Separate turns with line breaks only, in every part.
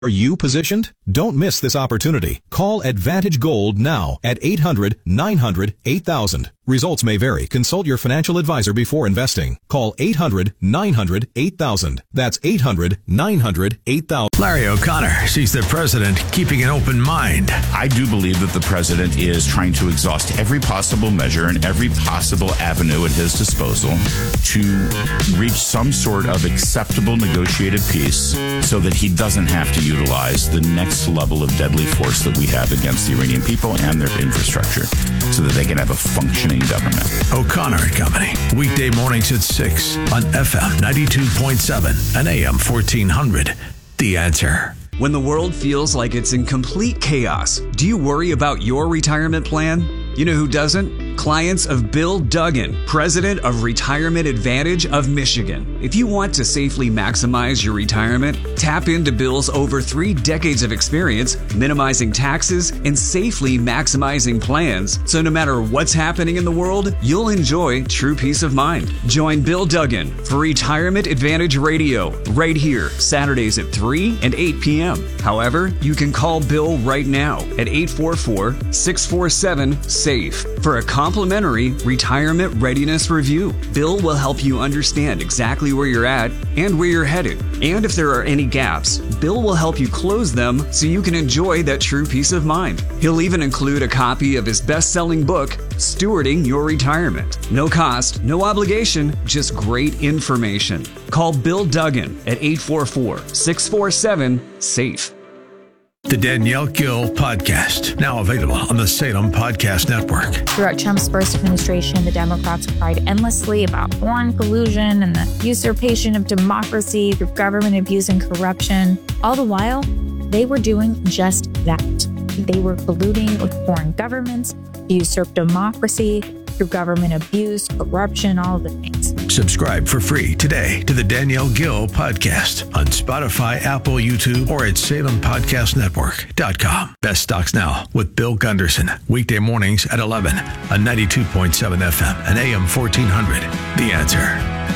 Are you positioned? Don't miss this opportunity. Call Advantage Gold now at 800-900-8000. Results may vary. Consult your financial advisor before investing. Call 800-900-8000. That's 800-900-8000.
Larry O'Connor sees the president keeping an open mind.
I do believe that the president is trying to exhaust every possible measure and every possible avenue at his disposal to reach some sort of acceptable negotiated peace so that he doesn't have to utilize the next level of deadly force that we have against the Iranian people and their infrastructure so that they can have a functioning government.
O'Connor and Company, weekday mornings at 6 on FM 92.7 and AM 1400. The Answer.
When the world feels like it's in complete chaos, do you worry about your retirement plan? You know who doesn't? Clients of Bill Duggan, president of Retirement Advantage of Michigan. If you want to safely maximize your retirement, tap into Bill's over 3 decades of experience minimizing taxes and safely maximizing plans. So no matter what's happening in the world, you'll enjoy true peace of mind. Join Bill Duggan for Retirement Advantage Radio right here, Saturdays at 3 and 8 p.m. However, you can call Bill right now at 844-647-SAFE for a complimentary retirement readiness review. Bill will help you understand exactly where you're at and where you're headed. And if there are any gaps, Bill will help you close them so you can enjoy that true peace of mind. He'll even include a copy of his best-selling book, Stewarding Your Retirement. No cost, no obligation, just great information. Call Bill Duggan at 844-647-SAFE.
The Danielle Gill Podcast, now available on the Salem Podcast Network.
Throughout Trump's first administration, the Democrats cried endlessly about foreign collusion and the usurpation of democracy through government abuse and corruption. All the while, they were doing just that. They were colluding with foreign governments to usurp democracy through government abuse, corruption, all of the things.
Subscribe for free today to the Danielle Gill Podcast on Spotify, Apple, YouTube, or at SalemPodcastNetwork.com. Best Stocks Now with Bill Gunderson. Weekday mornings at 11 on 92.7 FM and AM 1400. The Answer.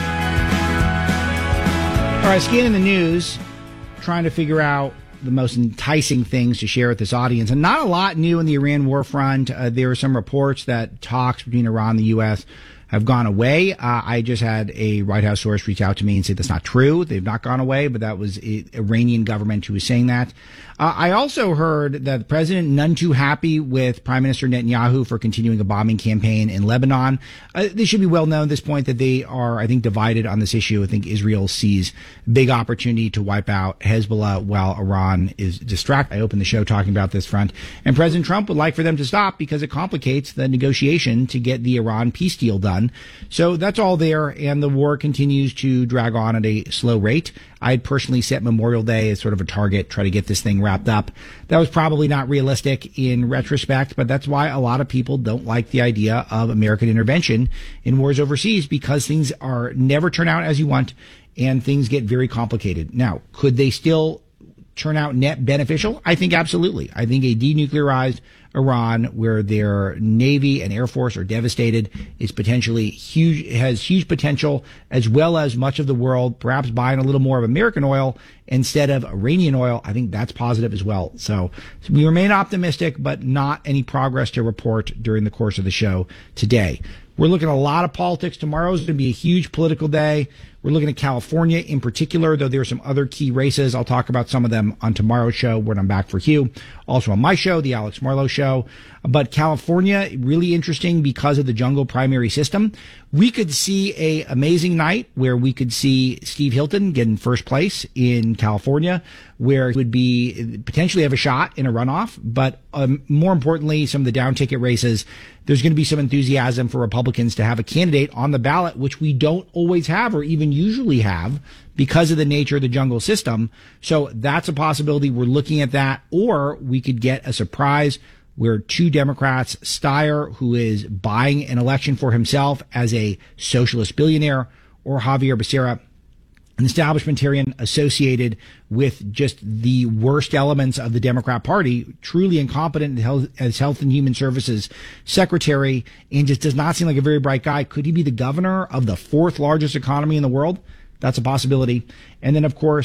All right, scanning the news, trying to figure out the most enticing things to share with this audience. And not a lot new in the Iran war front. There are some reports that talks between Iran and the U.S. have gone away. I just had a White House source reach out to me and say that's not true. They've not gone away, but that was the Iranian government who was saying that. I also heard that the president none too happy with Prime Minister Netanyahu for continuing a bombing campaign in Lebanon. They should be well known at this point that they are, I think, divided on this issue. I think Israel sees big opportunity to wipe out Hezbollah while Iran is distracted. I opened the show talking about this front. And President Trump would like for them to stop because it complicates the negotiation to get the Iran peace deal done. So that's all there, and the war continues to drag on at a slow rate. I'd personally set Memorial Day as sort of a target, try to get this thing wrapped up. That was probably not realistic in retrospect, but that's why a lot of people don't like the idea of American intervention in wars overseas, because things are never turn out as you want and things get very complicated. Now, could they still turn out net beneficial? I think absolutely. I think a denuclearized Iran, where their Navy and Air Force are devastated, is potentially huge, has huge potential, as well as much of the world perhaps buying a little more of American oil instead of Iranian oil. I think that's positive as well. So we remain optimistic, but not any progress to report during the course of the show today. We're looking at a lot of politics. Tomorrow is going to be a huge political day. We're looking at California in particular, though there are some other key races. I'll talk about some of them on tomorrow's show when I'm back for Hugh. Also on my show, the Alex Marlowe Show. But California, really interesting because of the jungle primary system. We could see a amazing night where we could see Steve Hilton get in first place in California, where he would be potentially have a shot in a runoff. But more importantly, some of the down ticket races, there's going to be some enthusiasm for Republicans to have a candidate on the ballot, which we don't always have or even usually have because of the nature of the jungle system. So that's a possibility. We're looking at that. Or we could get a surprise where two Democrats, Steyer, who is buying an election for himself as a socialist billionaire, or Javier Becerra, an establishmentarian associated with just the worst elements of the Democrat Party, truly incompetent as Health and Human Services Secretary, and just does not seem like a very bright guy. Could he be the governor of the fourth largest economy in the world? That's a possibility. And then, of course,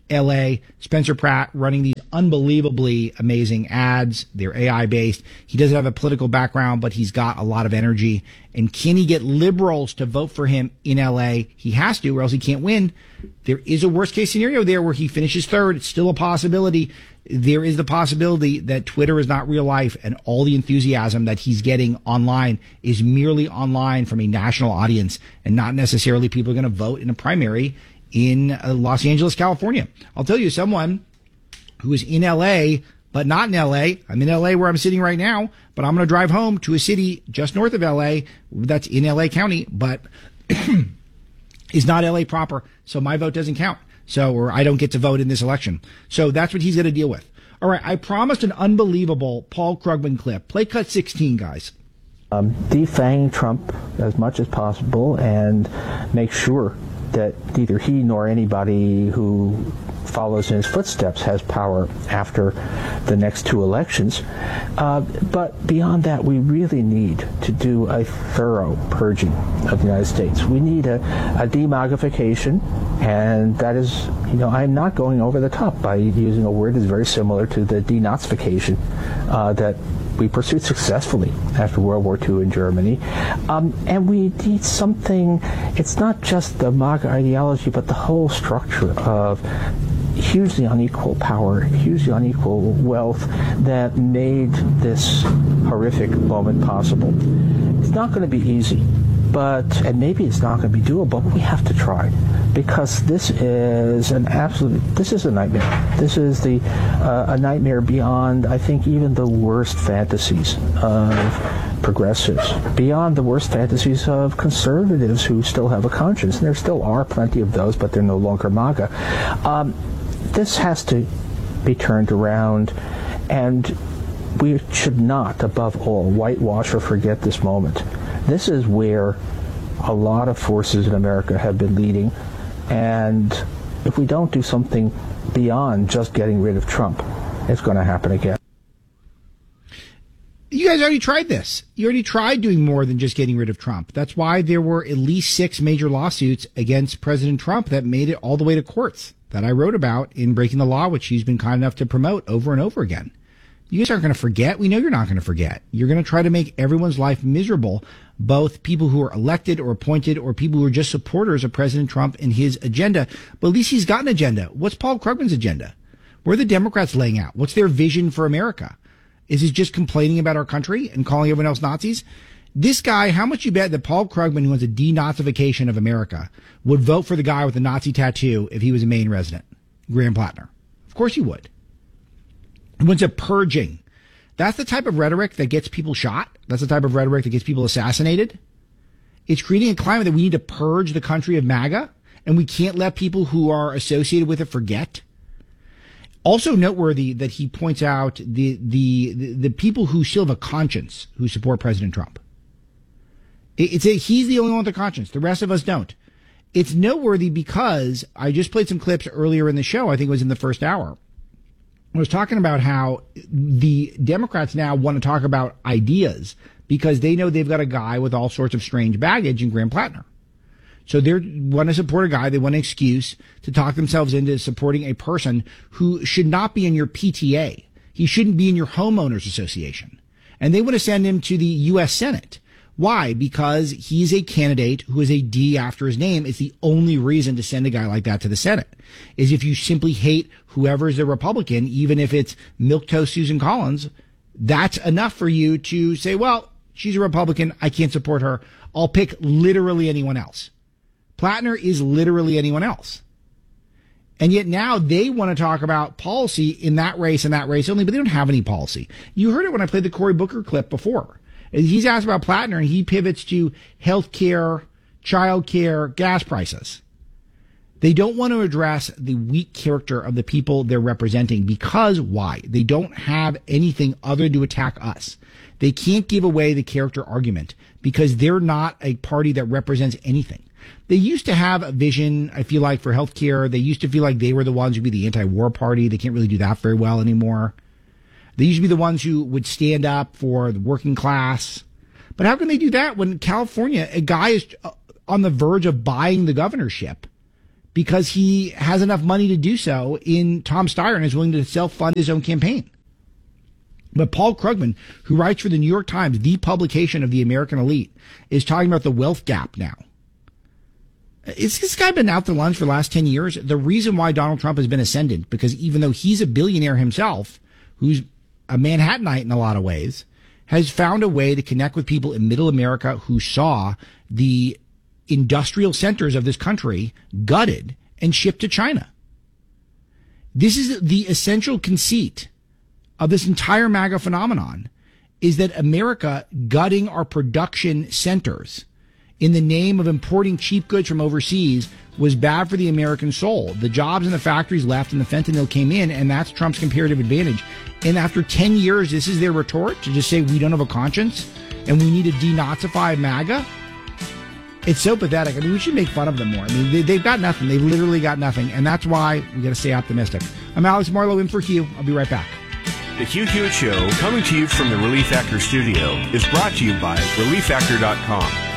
LA. Spencer Pratt running these unbelievably amazing ads. They're AI based. He doesn't have a political background, but he's got a lot of energy. And can he get liberals to vote for him in LA? He has to, or else he can't win. There is a worst case scenario there where he finishes third. It's still a possibility. There is the possibility that Twitter is not real life and all the enthusiasm that he's getting online is merely online from a national audience and not necessarily people are going to vote in a primary in Los Angeles, California. I'll tell you, someone who is in LA, but not in LA. I'm in LA where I'm sitting right now, but I'm going to drive home to a city just north of LA that's in LA County, but is not LA proper. So my vote doesn't count. Or I don't get to vote in this election. So that's what he's going to deal with. All right. I promised an unbelievable Paul Krugman clip. Play cut 16, guys.
Defang Trump as much as possible and make sure that neither he nor anybody who follows in his footsteps has power after the next two elections. But beyond that, we really need to do a thorough purging of the United States. We need a demagification, and that is, I'm not going over the top by using a word that's very similar to the denazification that we pursued successfully after World War II in Germany. And we need something, it's not just the MAGA ideology, but the whole structure of hugely unequal power, hugely unequal wealth that made this horrific moment possible. It's not going to be easy, and maybe it's not going to be doable, but we have to try, because this is a nightmare. This is a nightmare beyond, I think, even the worst fantasies of progressives, beyond the worst fantasies of conservatives who still have a conscience. And there still are plenty of those, but they're no longer MAGA. This has to be turned around, and we should not, above all, whitewash or forget this moment. This is where a lot of forces in America have been leading, and if we don't do something beyond just getting rid of Trump, it's going to happen again.
You guys already tried this. You already tried doing more than just getting rid of Trump. That's why there were at least 6 major lawsuits against President Trump that made it all the way to courts that I wrote about in Breaking the Law, which he's been kind enough to promote over and over again. You guys aren't going to forget. We know you're not going to forget. You're going to try to make everyone's life miserable, both people who are elected or appointed or people who are just supporters of President Trump and his agenda. But at least he's got an agenda. What's Paul Krugman's agenda? What are the Democrats laying out? What's their vision for America? Is he just complaining about our country and calling everyone else Nazis? This guy, how much you bet that Paul Krugman, who wants a denazification of America, would vote for the guy with the Nazi tattoo if he was a Maine resident, Graham Plattner? Of course he would. He wants a purging. That's the type of rhetoric that gets people shot. That's the type of rhetoric that gets people assassinated. It's creating a climate that we need to purge the country of MAGA, and we can't let people who are associated with it forget. Also noteworthy that he points out the people who still have a conscience who support President Trump. He's the only one with a conscience. The rest of us don't. It's noteworthy because I just played some clips earlier in the show. I think it was in the first hour. I was talking about how the Democrats now want to talk about ideas because they know they've got a guy with all sorts of strange baggage in Graham Plattner. So they want to support a guy. They want an excuse to talk themselves into supporting a person who should not be in your PTA. He shouldn't be in your homeowners association. And they want to send him to the U.S. Senate. Why? Because he's a candidate who has a D after his name. It's the only reason to send a guy like that to the Senate, is if you simply hate whoever is the Republican, even if it's milquetoast Susan Collins, that's enough for you to say, well, she's a Republican. I can't support her. I'll pick literally anyone else. Plattner is literally anyone else. And yet now they want to talk about policy in that race and that race only, but they don't have any policy. You heard it when I played the Cory Booker clip before. He's asked about Plattner and he pivots to health care, child care, gas prices. They don't want to address the weak character of the people they're representing because why? They don't have anything other to attack us. They can't give away the character argument because they're not a party that represents anything. They used to have a vision, I feel like, for healthcare. They used to feel like they were the ones who'd be the anti-war party. They can't really do that very well anymore. They used to be the ones who would stand up for the working class. But how can they do that when California, a guy is on the verge of buying the governorship because he has enough money to do so in Tom Steyer and is willing to self-fund his own campaign. But Paul Krugman, who writes for the New York Times, the publication of the American elite, is talking about the wealth gap now. Is this guy been out to lunch for the last 10 years? The reason why Donald Trump has been ascendant, because even though he's a billionaire himself, who's a Manhattanite in a lot of ways, has found a way to connect with people in middle America who saw the industrial centers of this country gutted and shipped to China. This is the essential conceit of this entire MAGA phenomenon, is that America gutting our production centers in the name of importing cheap goods from overseas was bad for the American soul. The jobs in the factories left and the fentanyl came in, and that's Trump's comparative advantage. And after 10 years, this is their retort, to just say we don't have a conscience and we need to denazify MAGA? It's so pathetic. I mean, we should make fun of them more. I mean, they've got nothing. They've literally got nothing. And that's why we got to stay optimistic. I'm Alex Marlowe in for Hugh. I'll be right back.
The Hugh Hewitt Show, coming to you from the Relief Factor studio, is brought to you by ReliefFactor.com.